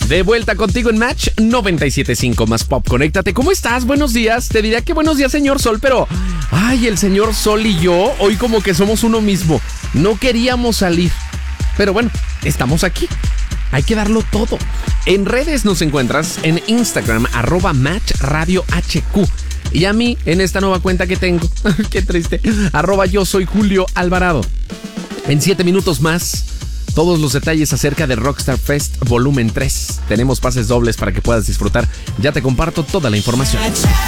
De vuelta contigo en Match 97.5 más Pop. Conéctate. ¿Cómo estás? Buenos días. Te diría que buenos días, señor Sol, pero... Ay, el señor Sol y yo hoy como que somos uno mismo. No queríamos salir. Pero bueno, estamos aquí. Hay que darlo todo. En redes nos encuentras en Instagram, @MatchRadioHQ. Y a mí, en esta nueva cuenta que tengo, qué triste, @yo soy Julio Alvarado. En 7 minutos más, todos los detalles acerca de Rockstar Fest Volumen 3. Tenemos pases dobles para que puedas disfrutar. Ya te comparto toda la información.